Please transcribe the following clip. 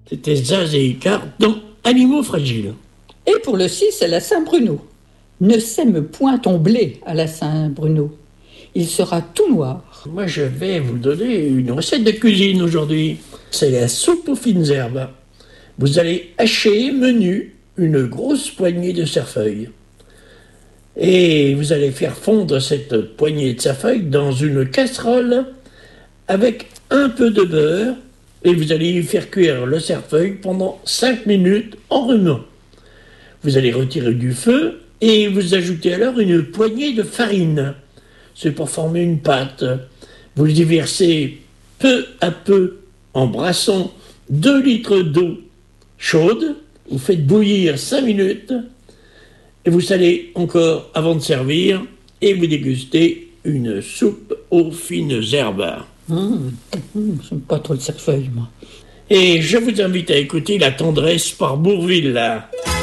C'était Zaz et Icare dans Animaux fragiles. Et pour le 6, c'est la Saint-Bruno. Ne sème point ton blé à la Saint-Bruno. Il sera tout noir. Moi, je vais vous donner une recette de cuisine aujourd'hui. C'est la soupe aux fines herbes. Vous allez hacher menu une grosse poignée de cerfeuil. Et vous allez faire fondre cette poignée de cerfeuil dans une casserole avec un peu de beurre. Et vous allez y faire cuire le cerfeuil pendant 5 minutes en rumant. Vous allez retirer du feu et vous ajoutez alors une poignée de farine. C'est pour former une pâte. Vous y versez peu à peu en brassant 2 litres d'eau chaude. Vous faites bouillir 5 minutes et vous salez encore avant de servir et vous dégustez une soupe aux fines herbes. J'aime pas trop le cerfeuil, moi. Et je vous invite à écouter La Tendresse par Bourvil.